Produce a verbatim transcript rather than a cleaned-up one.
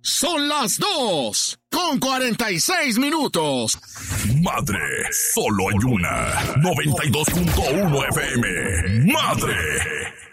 Son las dos con cuarenta y seis minutos. Madre, solo hay una. noventa y dos punto uno F M. Madre.